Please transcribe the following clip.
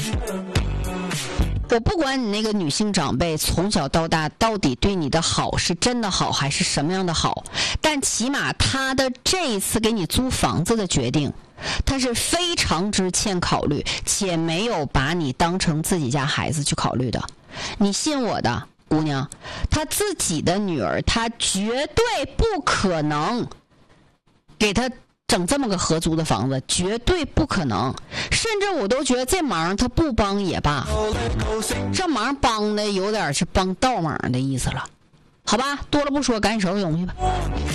我不管你那个女性长辈从小到大到底对你的好是真的好还是什么样的好，但起码他的这一次给你租房子的决定，他是非常之欠考虑，且没有把你当成自己家孩子去考虑的。你信我的，姑娘，他自己的女儿，他绝对不可能给他整这么个合租的房子，绝对不可能。甚至我都觉得这忙他不帮也罢，这忙帮的有点是帮倒忙的意思了。好吧，多了不说，赶紧收拾东西吧。